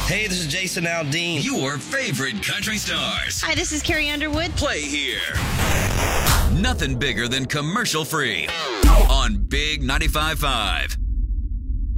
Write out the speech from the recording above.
Hey, this is Jason Aldean. Your favorite country stars. Hi, this is Carrie Underwood. Play here. Nothing bigger than commercial free on Big 95.5.